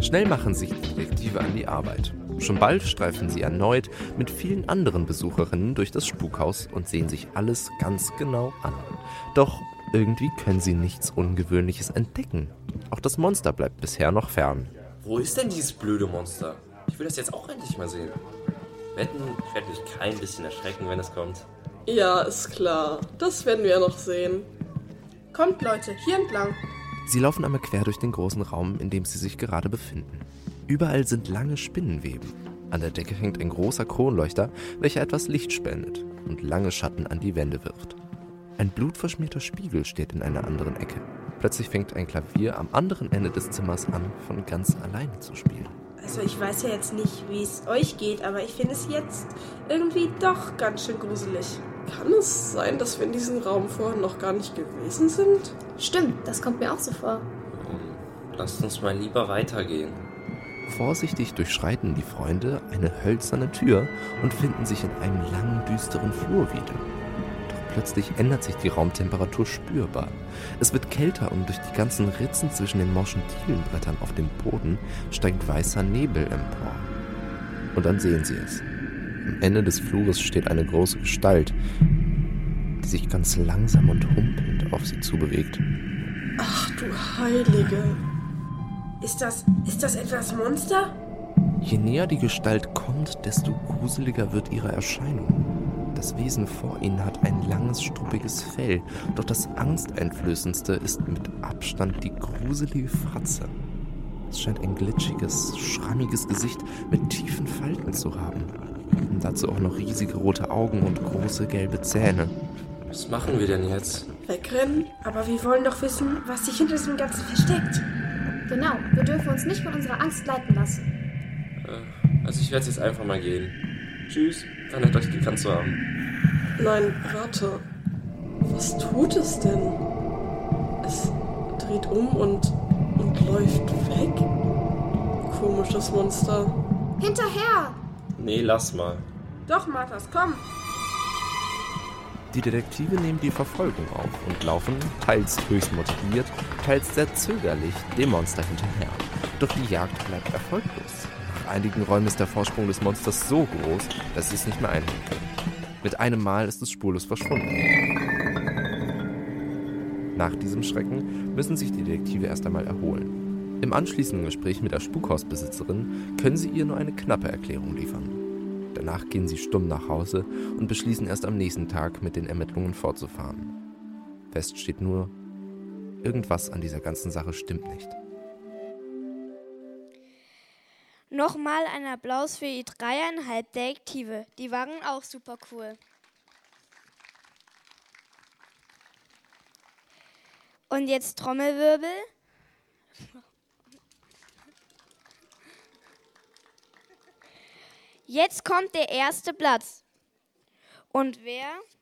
Schnell machen sich die Detektive an die Arbeit. Schon bald streifen sie erneut mit vielen anderen Besucherinnen durch das Spukhaus und sehen sich alles ganz genau an. Doch irgendwie können sie nichts Ungewöhnliches entdecken. Auch das Monster bleibt bisher noch fern. Wo ist denn dieses blöde Monster? Ich will das jetzt auch endlich mal sehen. Wetten, ich werde mich kein bisschen erschrecken, wenn es kommt. Ja, ist klar. Das werden wir ja noch sehen. Kommt, Leute, hier entlang. Sie laufen einmal quer durch den großen Raum, in dem sie sich gerade befinden. Überall sind lange Spinnenweben. An der Decke hängt ein großer Kronleuchter, welcher etwas Licht spendet und lange Schatten an die Wände wirft. Ein blutverschmierter Spiegel steht in einer anderen Ecke. Plötzlich fängt ein Klavier am anderen Ende des Zimmers an, von ganz alleine zu spielen. Also ich weiß ja jetzt nicht, wie es euch geht, aber ich finde es jetzt irgendwie doch ganz schön gruselig. Kann es sein, dass wir in diesem Raum vorher noch gar nicht gewesen sind? Stimmt, das kommt mir auch so vor. Lasst uns mal lieber weitergehen. Vorsichtig durchschreiten die Freunde eine hölzerne Tür und finden sich in einem langen, düsteren Flur wieder. Doch plötzlich ändert sich die Raumtemperatur spürbar. Es wird kälter und durch die ganzen Ritzen zwischen den morschen Dielenbrettern auf dem Boden steigt weißer Nebel empor. Und dann sehen sie es. Am Ende des Flures steht eine große Gestalt, die sich ganz langsam und humpelnd auf sie zubewegt. Ach du Heilige. Ist das etwa das Monster? Je näher die Gestalt kommt, desto gruseliger wird ihre Erscheinung. Das Wesen vor ihnen hat ein langes, struppiges Fell, doch das Angsteinflößendste ist mit Abstand die gruselige Fratze. Es scheint ein glitschiges, schrammiges Gesicht mit tiefen Falten zu haben. Und dazu auch noch riesige rote Augen und große gelbe Zähne. Was machen wir denn jetzt? Wegrennen? Aber wir wollen doch wissen, was sich hinter diesem Ganzen versteckt. Genau, wir dürfen uns nicht von unserer Angst leiten lassen. Also ich werde jetzt einfach mal gehen. Tschüss, war nett euch gekannt zu haben. Nein, warte. Was tut es denn? Es dreht um und läuft weg? Komisches Monster. Hinterher! Nee, lass mal. Doch, Marthas, komm. Die Detektive nehmen die Verfolgung auf und laufen, teils höchst motiviert, teils sehr zögerlich, dem Monster hinterher. Doch die Jagd bleibt erfolglos. Nach einigen Räumen ist der Vorsprung des Monsters so groß, dass sie es nicht mehr einholen können. Mit einem Mal ist es spurlos verschwunden. Nach diesem Schrecken müssen sich die Detektive erst einmal erholen. Im anschließenden Gespräch mit der Spukhausbesitzerin können sie ihr nur eine knappe Erklärung liefern. Danach gehen sie stumm nach Hause und beschließen erst am nächsten Tag mit den Ermittlungen fortzufahren. Fest steht nur, irgendwas an dieser ganzen Sache stimmt nicht. Nochmal ein Applaus für die 3,5 Detektive. Die waren auch super cool. Und jetzt Trommelwirbel. Jetzt kommt der erste Platz. Und wer